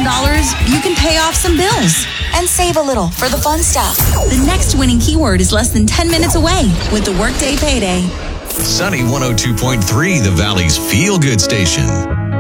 you can pay off some bills and save a little for the fun stuff. The next winning keyword is less than 10 minutes away with the Workday Payday. Sunny 102.3, the Valley's feel-good station.